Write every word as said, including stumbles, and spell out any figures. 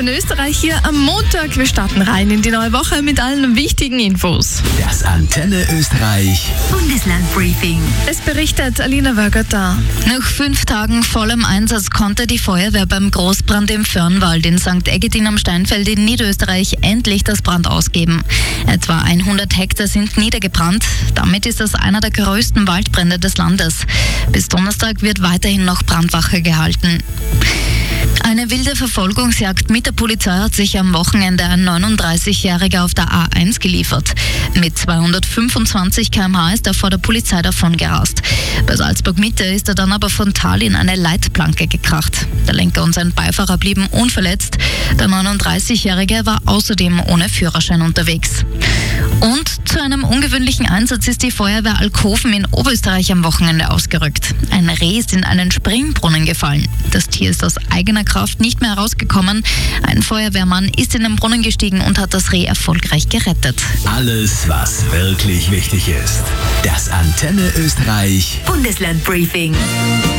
Antenne Österreich hier am Montag. Wir starten rein in die neue Woche mit allen wichtigen Infos. Das Antenne Österreich Bundeslandbriefing. Es berichtet Alina Wörgert-da. Nach fünf Tagen vollem Einsatz konnte die Feuerwehr beim Großbrand im Föhrnwald in Sankt Eggetin am Steinfeld in Niederösterreich endlich das Brand ausgeben. Etwa hundert Hektar sind niedergebrannt. Damit ist das einer der größten Waldbrände des Landes. Bis Donnerstag wird weiterhin noch Brandwache gehalten. Eine wilde Verfolgungsjagd mit der Polizei hat sich am Wochenende ein neununddreißigjähriger auf der A eins geliefert. Mit zweihundertfünfundzwanzig Kilometer pro Stunde ist er vor der Polizei davongerast. Bei Salzburg Mitte ist er dann aber frontal in eine Leitplanke gekracht. Der Lenker und sein Beifahrer blieben unverletzt. Der neununddreißigjährige war außerdem ohne Führerschein unterwegs. Und zu einem ungewöhnlichen Einsatz ist die Feuerwehr Alkoven in Oberösterreich am Wochenende ausgerückt. Ein Reh ist in einen Springbrunnen gefallen. Das Tier ist aus eigener Kraft nicht mehr herausgekommen. Ein Feuerwehrmann ist in den Brunnen gestiegen und hat das Reh erfolgreich gerettet. Alles, was wirklich wichtig ist. Das Antenne Österreich Bundeslandbriefing.